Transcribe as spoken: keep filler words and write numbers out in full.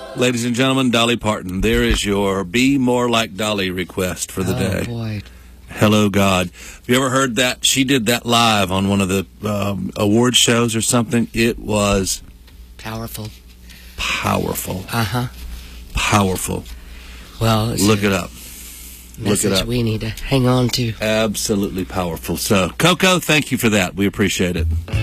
Ladies and gentlemen, Dolly Parton. There is your Be More Like Dolly request for the oh, day. Oh, boy. Hello, God. Have you ever heard that? She did that live on one of the um, award shows or something. It was... Powerful. Powerful. Uh-huh. Powerful. Well, it's Look it up. Look it message up. we need to hang on to. Absolutely powerful. So, Coco, thank you for that. We appreciate it.